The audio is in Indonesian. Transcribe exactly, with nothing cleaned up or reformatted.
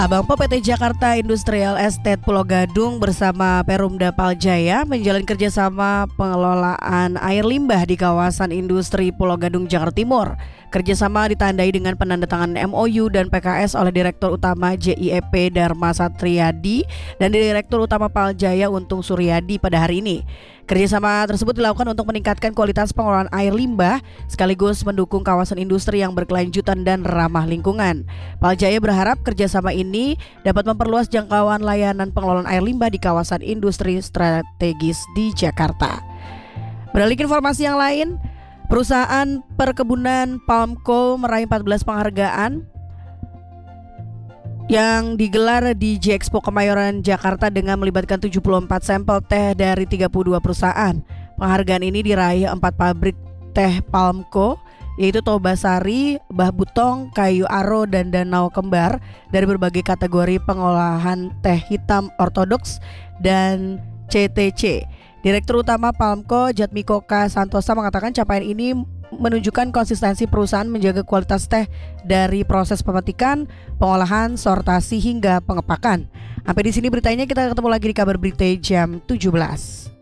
Abangpo P T Jakarta Industrial Estate Pulau Gadung bersama Perumda Paljaya menjalin kerjasama pengelolaan air limbah di kawasan industri Pulau Gadung, Jakarta Timur. Kerjasama ditandai dengan penandatanganan M O U dan P K S oleh Direktur Utama J I E P Dharma Satriadi dan Direktur Utama Paljaya Untung Suryadi pada hari ini. Kerjasama tersebut dilakukan untuk meningkatkan kualitas pengelolaan air limbah sekaligus mendukung kawasan industri yang berkelanjutan dan ramah lingkungan. Paljaya berharap kerjasama ini dapat memperluas jangkauan layanan pengelolaan air limbah di kawasan industri strategis di Jakarta. Beralih ke informasi yang lain, perusahaan perkebunan Palmco meraih empat belas penghargaan yang digelar di J-Expo Kemayoran, Jakarta dengan melibatkan tujuh puluh empat sampel teh dari tiga puluh dua perusahaan. Penghargaan ini diraih empat pabrik teh Palmco, yaitu Tobasari, Bah Butong, Kayu Aro, dan Danau Kembar dari berbagai kategori pengolahan teh hitam ortodoks dan C T C. Direktur Utama Palmco, Jatmiko K. Santosa mengatakan capaian ini menunjukkan konsistensi perusahaan menjaga kualitas teh dari proses pemetikan, pengolahan, sortasi hingga pengepakan. Sampai di sini beritanya, kita ketemu lagi di kabar berita jam tujuh belas.